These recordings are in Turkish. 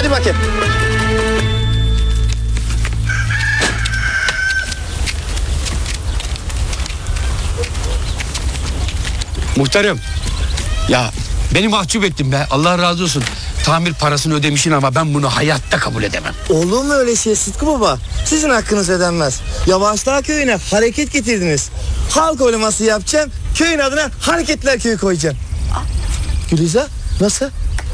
Hadi bakayım. Muhtarım. Ya beni mahcup ettin be. Allah razı olsun. Tamir parasını ödemişsin ama ben bunu hayatta kabul edemem. Olur mu öyle şey Sıtkı Baba? Sizin hakkınız ödenmez. Yavaşlar köyüne hareket getirdiniz. Halk oylaması yapacağım. Köyün adına Hareketler Köyü koyacağım. Gülizar nasıl?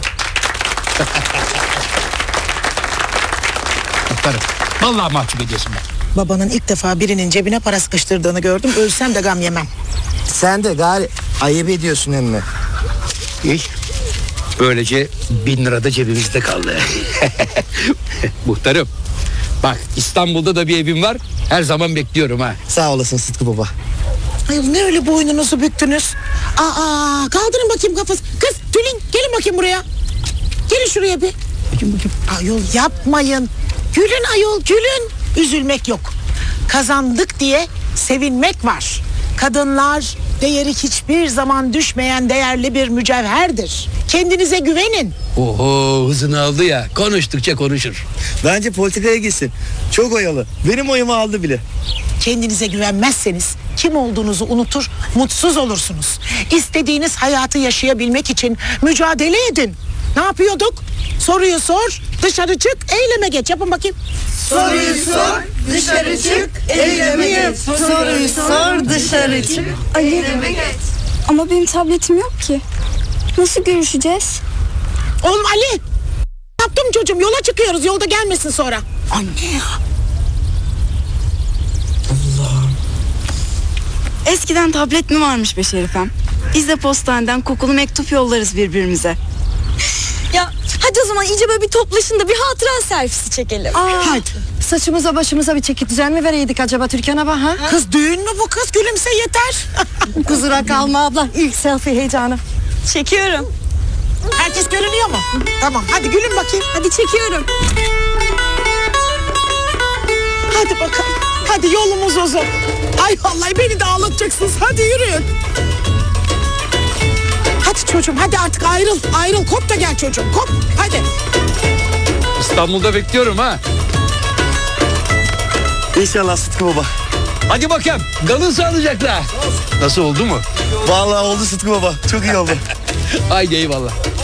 Muhtarım. Vallahi mahcup ediyorsun be. Babanın ilk defa birinin cebine para sıkıştırdığını gördüm. Ölsem de gam yemem. Sen de gari ayıp ediyorsun emmi. İyi. Böylece 1000 lira da cebimizde kaldı. Muhtarım. Bak İstanbul'da da bir evim var. Her zaman bekliyorum ha. Sağ olasın Sıtkı Baba. Ay ne öyle boynunuzu büktünüz? Kaldırın bakayım kafası. Kız Tülin gelin bakayım buraya. Gelin şuraya bir. Bakayım. Ayol yapmayın. Gülün ayol gülün. Üzülmek yok. Kazandık diye sevinmek var. Kadınlar değeri hiçbir zaman düşmeyen değerli bir mücevherdir. Kendinize güvenin. Oho hızını aldı ya. Konuştukça konuşur. Bence politikaya gitsin. Çok oyalı. Benim oyumu aldı bile. Kendinize güvenmezseniz kim olduğunuzu unutur, mutsuz olursunuz. İstediğiniz hayatı yaşayabilmek için mücadele edin. Ne yapıyorduk? Soruyu sor, dışarı çık, eyleme geç. Yapın bakayım. Soruyu sor, dışarı çık, eyleme geç. Soruyu sor, dışarı çık, eyleme geç. Ama benim tabletim yok ki. Nasıl görüşeceğiz? Oğlum Ali! Yaptım çocuğum, yola çıkıyoruz. Yolda gelmesin sonra. Anne ya. Eskiden tablet mi varmış be Şerifem? Biz de postaneden kokulu mektup yollarız birbirimize. Ya hadi o zaman iyice böyle bir toplaşın da bir hatıra selfie'si çekelim. Hadi. Saçımıza başımıza bir çeki düzen mi vereydik acaba Türkan abla ha? Kız düğün mü bu kız? Gülümse yeter. Kusura kalma abla, ilk selfie heyecanı. Çekiyorum. Herkes görünüyor mu? Tamam hadi gülün bakayım. Hadi çekiyorum. Hadi bakalım. Hadi yolumuz uzun. Ay vallahi beni de ağlatacaksınız. Hadi yürüyün. Hadi çocuğum hadi artık ayrıl. Ayrıl kop da gel çocuğum kop. Hadi. İstanbul'da bekliyorum ha. İnşallah Sıtkı Baba. Hadi bakalım. Kalın sağlıcakla. Nasıl oldu mu? Vallahi oldu Sıtkı Baba. Çok iyi oldu. Haydi eyvallah.